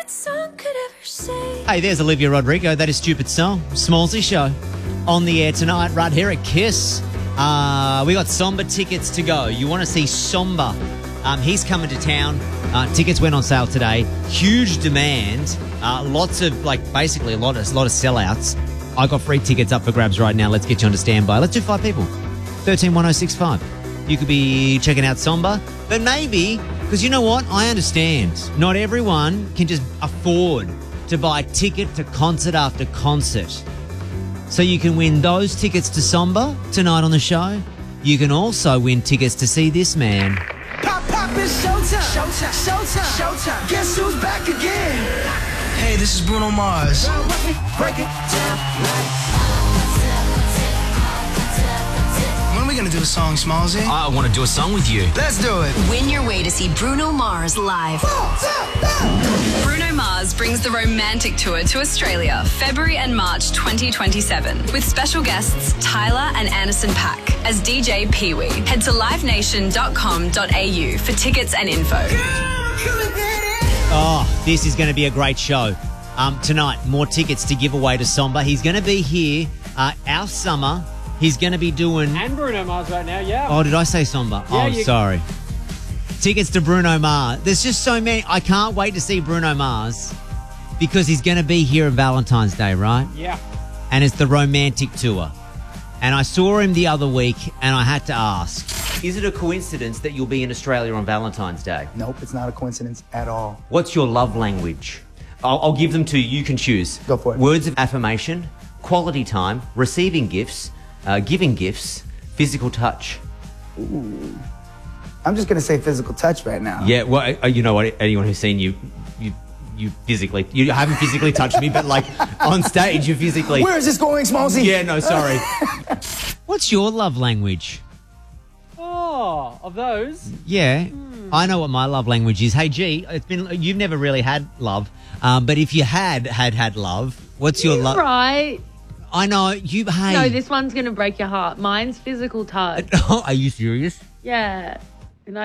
that song could ever say. Hey, there's Olivia Rodrigo. That is Stupid Song. Smallsy Show on the air tonight, right here at KISS. We got Samba tickets to go. You want to see Samba? He's coming to town. Tickets went on sale today. Huge demand. Lots of, basically a lot of sellouts. I got free tickets up for grabs right now. Let's get you on to standby. Let's do 5 people. 131065. You could be checking out Samba, but maybe, because you know what? I understand. Not everyone can just afford to buy ticket to concert after concert. So you can win those tickets to Samba tonight on the show. You can also win tickets to see this man. Pop, it's showtime. Showtime. Showtime. Showtime. Guess who's back again? Hey, this is Bruno Mars. Break it down When are we gonna do a song, Smallsy? I want to do a song with you. Let's do it. Win your way to see Bruno Mars live. Bruno Mars brings the Romantic Tour to Australia, February and March 2027, with special guests Tyler and Anderson .Paak as DJ Pee-wee. Head to livenation.com.au for tickets and info. Oh, this is going to be a great show. Tonight, more tickets to give away to Samba. He's going to be here our summer. He's going to be doing... And Bruno Mars right now, yeah. Oh, did I say Samba? Yeah, sorry. Tickets to Bruno Mars. There's just so many. I can't wait to see Bruno Mars because he's going to be here on Valentine's Day, right? Yeah. And it's the Romantic Tour. And I saw him the other week and I had to ask, is it a coincidence that you'll be in Australia on Valentine's Day? Nope, it's not a coincidence at all. What's your love language? I'll give them to you. You can choose. Go for it. Words of affirmation, quality time, receiving gifts, giving gifts, physical touch. Ooh. I'm just going to say physical touch right now. Yeah, well, you know what? Anyone who's seen you physically, you haven't physically touched me, but on stage, you physically. Where is this going, Smallsy? Yeah, no, sorry. What's your love language? Oh, of those? Yeah, I know what my love language is. Hey, G, you've never really had love, but if you had love, what's your love? Right. I know you. Hey, No, this one's going to break your heart. Mine's physical touch. Are you serious? Yeah. And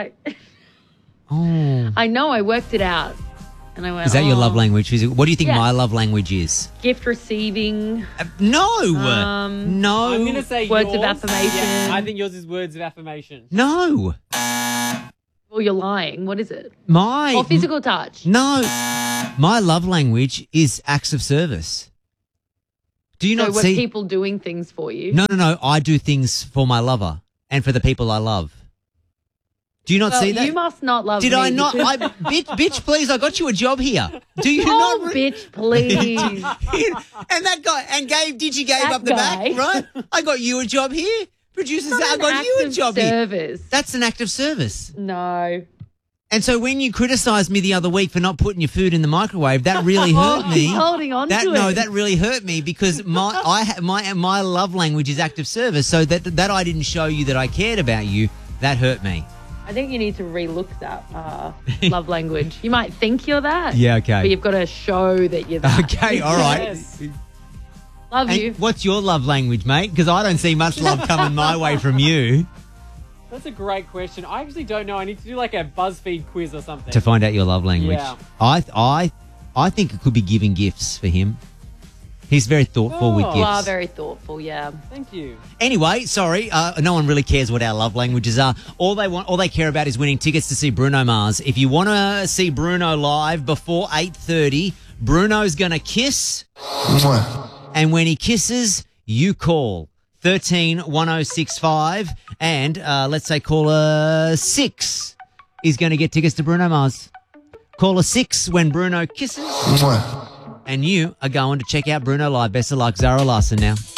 Oh. I know, I worked it out. And I went, Is that your love language? What do you think Yeah. my love language is? Gift receiving. No. No. I'm going to say Words of yours. affirmation. Yeah, I think yours is words of affirmation. No. Well, you're lying. What is it? My. Or physical touch. No. My love language is acts of service. Do you So not when see? people doing things for you. No. I do things for my lover and for the people I love. Do you not see that? You must not love Did me. I not? because- Bitch, please, I got you a job here. Do you Oh, not? bitch, please. And that guy, and Digi gave That up the guy. back, right? I got you a job here. Producers, Not I an got act you a of job here. service. That's an act of service. No. And so when you criticised me the other week for not putting your food in the microwave, that really hurt me. He's holding on to it. No, that really hurt me because my love language is act of service. So that I didn't show you that I cared about you, that hurt me. I think you need to relook that love language. You might think you're that. Yeah, okay. But you've got to show that you're that. Okay, all right. Yes. Love And you. what's your love language, mate? Because I don't see much love coming my way from you. That's a great question. I actually don't know. I need to do like a BuzzFeed quiz or something. To find out your love language. Yeah. I think it could be giving gifts for him. He's very thoughtful with Oh. gifts. You are very thoughtful, yeah. Thank you. Anyway, sorry, no one really cares what our love languages are. All they care about is winning tickets to see Bruno Mars. If you want to see Bruno live before 8:30, Bruno's going to kiss. And when he kisses, you call 131065 and let's say caller 6 is going to get tickets to Bruno Mars. Caller 6 when Bruno kisses. And you are going to check out Bruno live. Best of luck, Zara Larson now.